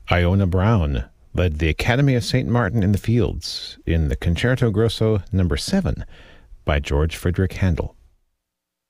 Iona Brown led the Academy of St. Martin in the Fields in the Concerto Grosso No. 7 by George Frideric Handel.